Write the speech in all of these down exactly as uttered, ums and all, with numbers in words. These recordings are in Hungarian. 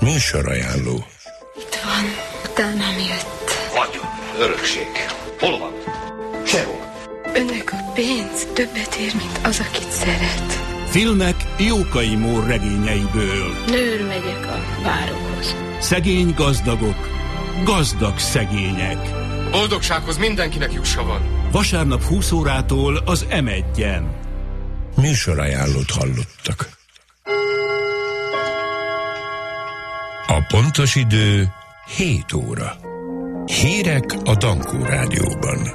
Műsorajánló. Itt van, utánam jött. Vagyon, örökség. Hol van? Sehol. Önnek a pénz többet ér, mint az, akit szeret. Filmek Jókai Mór regényeiből. Nőr megyek a várokhoz. Szegény gazdagok, gazdag szegények. Boldogsághoz mindenkinek jussa van. Vasárnap húsz órától az em egyen. Műsorajánlót hallottak. A pontos idő hét óra. Hírek a Dankó Rádióban.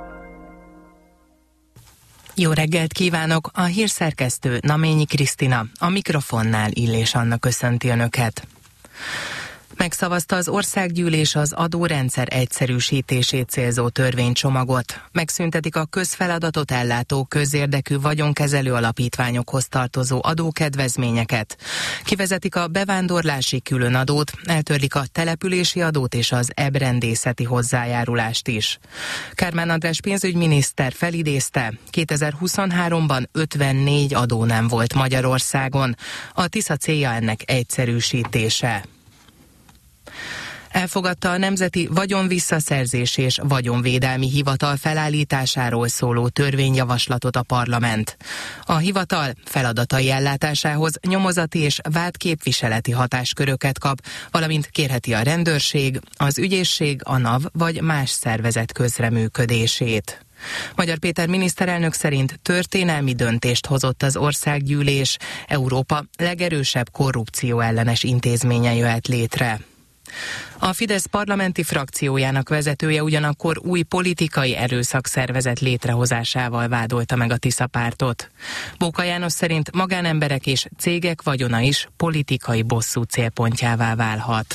Jó reggelt kívánok! A hírszerkesztő Naményi Krisztina, a mikrofonnál Illés Anna köszönti Önöket. Megszavazta az országgyűlés az adórendszer egyszerűsítését célzó törvénycsomagot. Megszüntetik a közfeladatot ellátó közérdekű vagyonkezelő alapítványokhoz tartozó adókedvezményeket. Kivezetik a bevándorlási különadót, eltörlik a települési adót és az ebrendészeti hozzájárulást is. Kármán András pénzügyminiszter felidézte, kétezer-huszonháromban ötvennégy adó nem volt Magyarországon. A Tisza célja ennek egyszerűsítése. Elfogadta a Nemzeti Vagyonvisszaszerzés és Vagyonvédelmi Hivatal felállításáról szóló törvényjavaslatot a parlament. A hivatal feladatai ellátásához nyomozati és vádképviseleti hatásköröket kap, valamint kérheti a rendőrség, az ügyészség, a NAV vagy más szervezet közreműködését. Magyar Péter miniszterelnök szerint történelmi döntést hozott az országgyűlés, Európa legerősebb korrupció ellenes intézménye jöhet létre. A Fidesz parlamenti frakciójának vezetője ugyanakkor új politikai erőszakszervezet létrehozásával vádolta meg a Tisza pártot. Bóka János szerint magánemberek és cégek vagyona is politikai bosszú célpontjává válhat.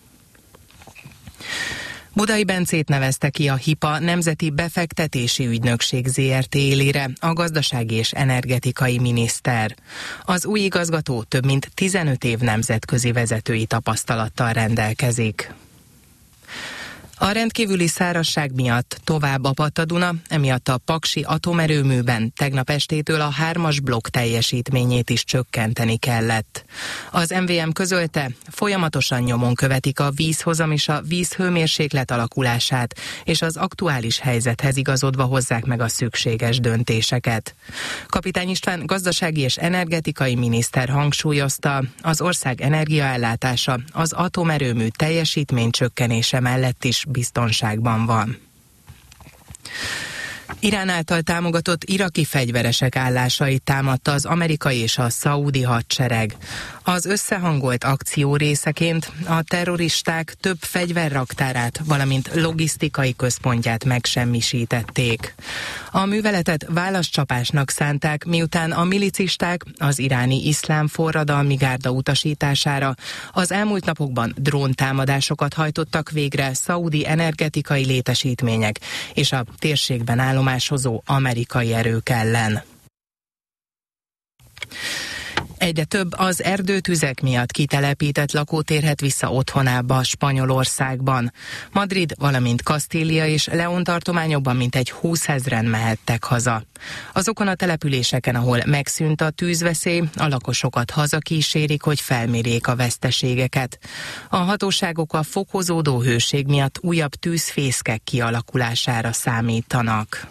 Budai Bencét nevezte ki a HIPA Nemzeti Befektetési Ügynökség zé er té élére a gazdasági és energetikai miniszter. Az új igazgató több mint tizenöt év nemzetközi vezetői tapasztalattal rendelkezik. A rendkívüli szárazság miatt tovább apadt a Duna, emiatt a paksi atomerőműben tegnap estétől a hármas blokk teljesítményét is csökkenteni kellett. Az em vé em közölte, folyamatosan nyomon követik a vízhozam és a vízhőmérséklet alakulását, és az aktuális helyzethez igazodva hozzák meg a szükséges döntéseket. Kapitány István gazdasági és energetikai miniszter hangsúlyozta, az ország energiaellátása az atomerőmű teljesítmény csökkenése mellett is biztonságban van. Irán által támogatott iraki fegyveresek állásait támadta az amerikai és a szaúdi hadsereg. Az összehangolt akció részeként a terroristák több fegyverraktárát, valamint logisztikai központját megsemmisítették. A műveletet válaszcsapásnak szánták, miután a milicisták az iráni iszlám forradalmi gárda utasítására az elmúlt napokban dróntámadásokat hajtottak végre szaúdi energetikai létesítmények és a térségben állomásozó amerikai erők ellen. Egyre több az erdőtüzek miatt kitelepített lakó térhet vissza otthonába Spanyolországban. Madrid, valamint Kasztília és León tartományokban mintegy húszezren mehettek haza. Azokon a településeken, ahol megszűnt a tűzveszély, a lakosokat hazakísérik, hogy felmérjék a veszteségeket. A hatóságok a fokozódó hőség miatt újabb tűzfészkek kialakulására számítanak.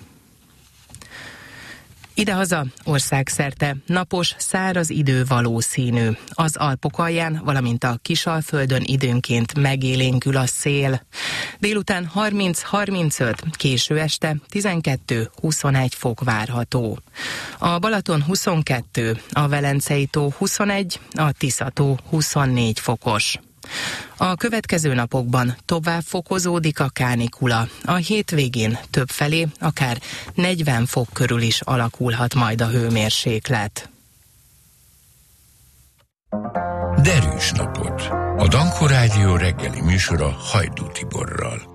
Idehaza országszerte napos, száraz idő valószínű. Az Alpok alján, valamint a Kisalföldön időnként megélénkül a szél. Délután harminc-harmincöt, késő este tizenkettő-huszonegy fok várható. A Balaton huszonkettő, a Velencei tó huszonegy, a Tisza tó huszonnégy fokos. A következő napokban tovább fokozódik a kánikula. A hétvégén többfelé akár negyven fok körül is alakulhat majd a hőmérséklet. Derűs napot! A Dankó Rádió reggeli műsora Hajdú Tiborral.